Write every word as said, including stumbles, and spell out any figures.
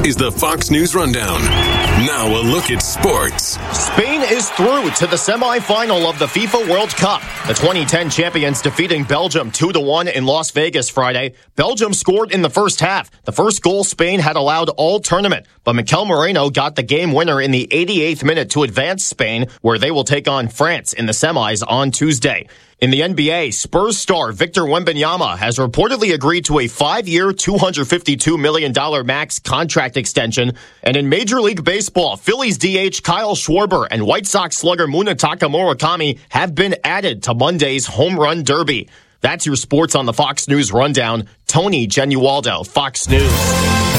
is the Fox News Rundown. Now a look at sports. Spain is through to the semifinal of the FIFA World Cup. The twenty ten champions defeating Belgium two to one in Las Vegas Friday. Belgium scored in the first half. The first goal Spain had allowed all tournament, but Mikel Moreno got the game winner in the eighty-eighth minute to advance Spain, where they will take on France in the semis on Tuesday. In the N B A, Spurs star Victor Wembanyama has reportedly agreed to a five-year, two hundred fifty-two million dollars max contract extension. And in Major League Baseball, Phillies D H Kyle Schwarber and White Sox slugger Munetaka Murakami have been added to Monday's Home Run Derby. That's your sports on the Fox News Rundown. Tony Genualdo, Fox News.